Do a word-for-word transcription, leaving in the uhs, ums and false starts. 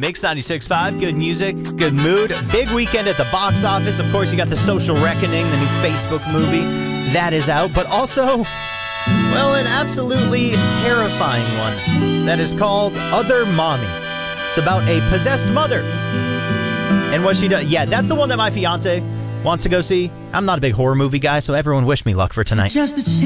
Mix ninety-six point five, good music, good mood. Big weekend at the box office. Of course, you got The Social Reckoning, the new Facebook movie. That is out. But also, well, an absolutely terrifying one that is called Other Mommy. It's about a possessed mother. And what she does. Yeah, that's the one that my fiance wants to go see. I'm not a big horror movie guy, so everyone wish me luck for tonight. Just a